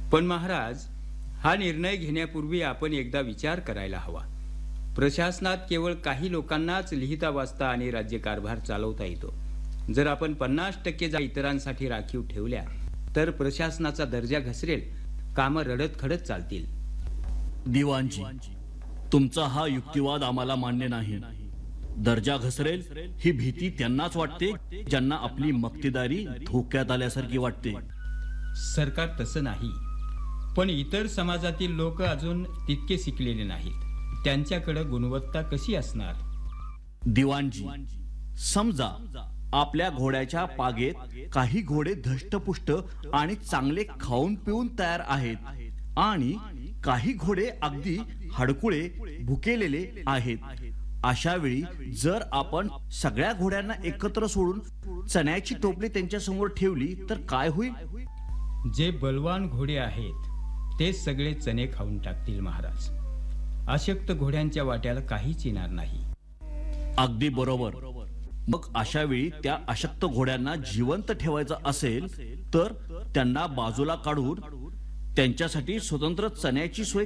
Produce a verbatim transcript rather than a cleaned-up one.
पण महाराज, हा निर्णय घेण्यापूर्वी आपण एकदा विचार करायला हवा. प्रशासनात केवळ काही लोकांनाच लिहिता वाचता आणि राज्यकारभार चालवता येतो. जर आपण पन्नास टक्के जा इतरांसाठी राखीव ठेवल्या तर प्रशासनाचा दर्जा घसरेल, कामं रडत खडत चालतील. दिवाणजी, तुमचा हा युक्तिवाद आम्हाला मान्य नाही. दर्जा घसरेल ही भीती त्यांनाच वाटते ज्यांना आपली मक्तेदारी धोक्यात आल्यासारखी वाटते. सरकार तसं नाही, पण इतर समाजातील लोक अजून तितके शिकलेले नाहीत. त्यांच्याकडे गुणवत्ता कशी असणार? दिवाणजी, समजा आपल्या घोड्याच्या पागेत काही घोडे धष्टपुष्ट आणि चांगले खाऊन पिऊन तयार आहेत आणि काही घोडे अगदी हडकुळे भुकेलेले आहेत. अशा वेळी जर आपण सगळ्या घोड्यांना एकत्र सोडून चण्याची टोपली त्यांच्या समोर ठेवली तर काय होईल? जे बलवान घोडे आहेत ते सगळे चणे खाऊन टाकतील महाराज. अशक्त घोड्यांच्या वाट्याला काहीच येणार नाही. अगदी बरोबर. मग अशा वेळी त्या अशक्त घोड्यांना जिवंत ठेवायचं असेल तर त्यांना बाजूला काढून त्यांच्यासाठी स्वतंत्र चण्याची सोय